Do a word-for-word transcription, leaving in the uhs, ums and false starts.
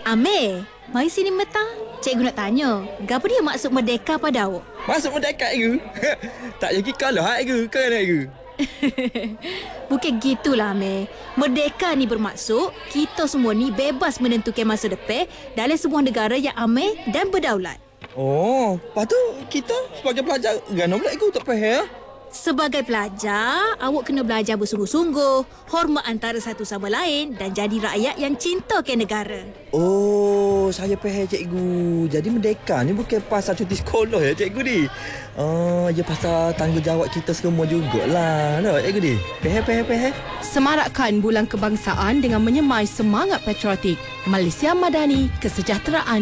Amir, mari sini metang. Cikgu nak tanya, apa dia maksud merdeka pada awak? Masuk mendekat ke? Tak jadi kalah ke? Kan ke? Bukan gitulah, Amir. Merdeka ni bermaksud kita semua ni bebas menentukan masa depan dalam sebuah negara yang aman dan berdaulat. Oh, lepas tu kita sebagai pelajar gana pula ikut tak faham. Sebagai pelajar, awak kena belajar bersungguh-sungguh, hormat antara satu sama lain dan jadi rakyat yang cinta ke negara. Oh, saya faham cikgu. Jadi merdeka ni bukan pasal cuti sekolah ya cikgu ni. Oh, dia pasal tanggungjawab kita semua jugalah. Tak cikgu ni? Faham, faham, faham. Semarakkan Bulan Kebangsaan dengan menyemai semangat patriotik. Malaysia Madani, kesejahteraan